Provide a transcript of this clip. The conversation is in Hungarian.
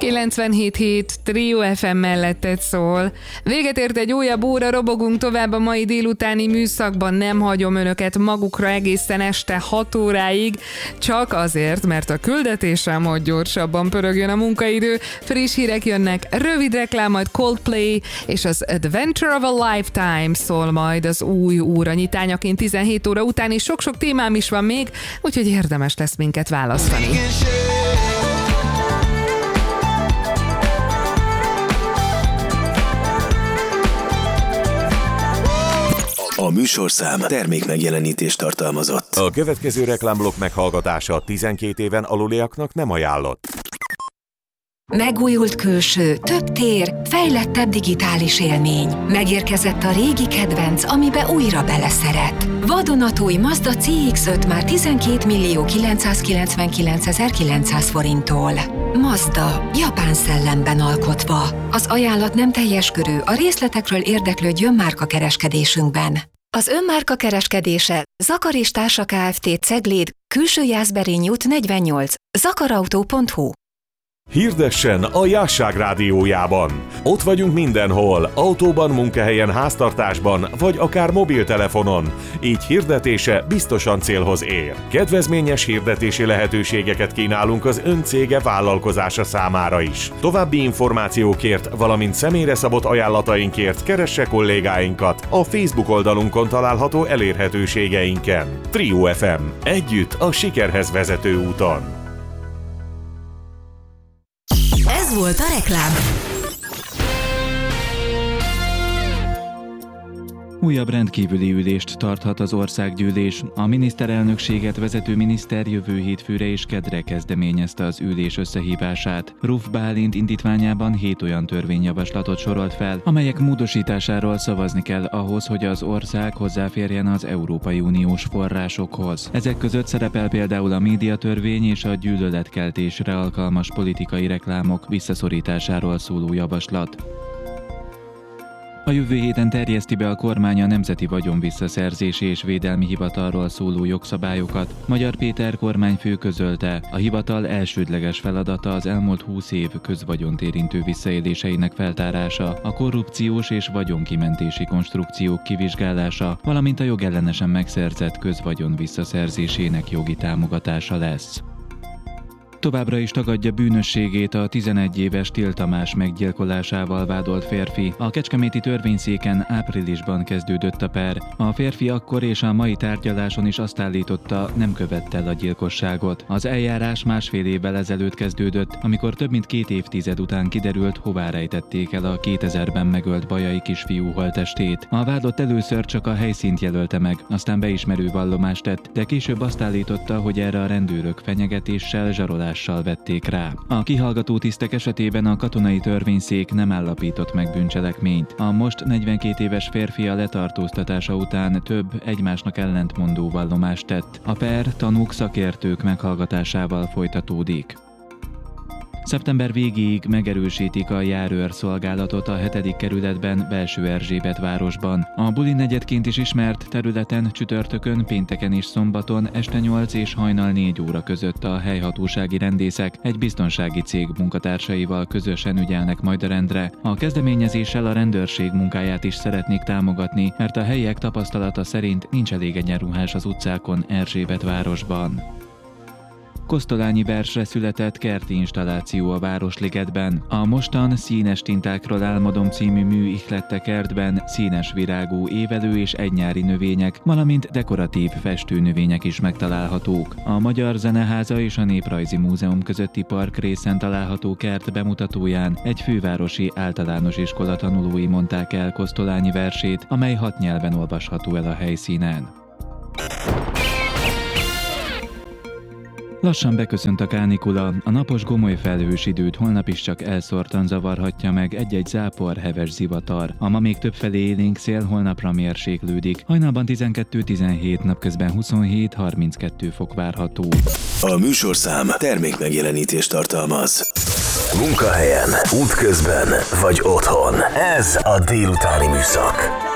97.7 Trio FM melletted szól. Véget ért egy újabb óra, robogunk tovább a mai délutáni műszakban, nem hagyom önöket magukra egészen este 6 óráig, csak azért, mert a küldetésem, hogy gyorsabban pörögjön a munkaidő, friss hírek jönnek, rövid reklám, majd Coldplay, és az Adventure of a Lifetime szól majd az új óra nyitányaként 17 óra után, és sok-sok témám is van még, úgyhogy érdemes lesz minket választani. A műsorszám termékmegjelenítést tartalmazott. A következő reklámblokk meghallgatása 12 éven aluliaknak nem ajánlott. Megújult külső, több tér, fejlettebb digitális élmény. Megérkezett a régi kedvenc, amibe újra beleszeret. Vadonatúj Mazda CX-5 már 12.999.900 forinttól. Mazda, japán szellemben alkotva. Az ajánlat nem teljes körű, a részletekről érdeklődjön márkakereskedésünkben. Az önmárka kereskedése Zakar és Társa Kft. Cegléd, Külső Jászberény út 48, zakarautó.hu. Hirdessen a Jásság rádiójában. Ott vagyunk mindenhol, autóban, munkahelyen, háztartásban, vagy akár mobiltelefonon. Így hirdetése biztosan célhoz ér. Kedvezményes hirdetési lehetőségeket kínálunk az ön cége vállalkozása számára is. További információkért, valamint személyre szabott ajánlatainkért keresse kollégáinkat a Facebook oldalunkon található elérhetőségeinken. Trio FM. Együtt a sikerhez vezető úton. Ez volt a reklám. Újabb rendkívüli ülést tarthat az országgyűlés. A miniszterelnökséget vezető miniszter jövő hétfőre és kedre kezdeményezte az ülés összehívását. Ruf Bálint indítványában 7 olyan törvényjavaslatot sorolt fel, amelyek módosításáról szavazni kell ahhoz, hogy az ország hozzáférjen az Európai Uniós forrásokhoz. Ezek között szerepel például a médiatörvény és a gyűlöletkeltésre alkalmas politikai reklámok visszaszorításáról szóló javaslat. A jövő héten terjeszti be a kormány a Nemzeti Vagyonvisszaszerzési és Védelmi Hivatalról szóló jogszabályokat. Magyar Péter kormányfő közölte, a hivatal elsődleges feladata az elmúlt 20 év közvagyont érintő visszaéléseinek feltárása, a korrupciós és vagyonkimentési konstrukciók kivizsgálása, valamint a jogellenesen megszerzett közvagyon visszaszerzésének jogi támogatása lesz. Továbbra is tagadja bűnösségét a 11 éves Till Tamás meggyilkolásával vádolt férfi. A kecskeméti törvényszéken áprilisban kezdődött a per. A férfi akkor és a mai tárgyaláson is azt állította, nem követte el a gyilkosságot. Az eljárás 1,5 évvel ezelőtt kezdődött, amikor több mint 2 évtized után kiderült, hová rejtették el a 2000-ben megölt bajai kisfiú holttestét. A vádlott először csak a helyszínt jelölte meg, aztán beismerő vallomást tett, de később azt állította, hogy erre a rendőrök fenyegetéssel, zsarolással vették rá. A kihallgató tisztek esetében a katonai törvényszék nem állapított meg bűncselekményt. A most 42 éves férfi a letartóztatása után több egymásnak ellentmondó vallomást tett. A per tanúk, szakértők meghallgatásával folytatódik. Szeptember végéig megerősítik a járőrszolgálatot a 7. kerületben, Belső-Erzsébetvárosban. A Buli negyedként is ismert területen csütörtökön, pénteken és szombaton este 8 és hajnal 4 óra között a helyhatósági rendészek egy biztonsági cég munkatársaival közösen ügyelnek majd a rendre. A kezdeményezéssel a rendőrség munkáját is szeretnék támogatni, mert a helyiek tapasztalata szerint nincs elég egyenruhás az utcákon Erzsébetvárosban. Kosztolányi versre született kerti installáció a Városligetben. A mostan Színes tintákról álmodom című mű ihlette kertben színes virágú évelő és egynyári növények, valamint dekoratív festőnövények is megtalálhatók. A Magyar Zeneháza és a Néprajzi Múzeum közötti parkrészen található kert bemutatóján egy fővárosi általános iskola tanulói mondták el Kosztolányi versét, amely 6 nyelven olvasható el a helyszínen. Lassan beköszönt a kánikula, a napos gomoly felhős időt holnap is csak elszórtan zavarhatja meg egy-egy zápor, heves zivatar. A ma még többfelé élénk szél, holnapra mérséklődik. Hajnalban 12-17, napközben 27-32 fok várható. A műsorszám termékmegjelenítést tartalmaz. Munkahelyen, útközben vagy otthon. Ez a délutáni műszak.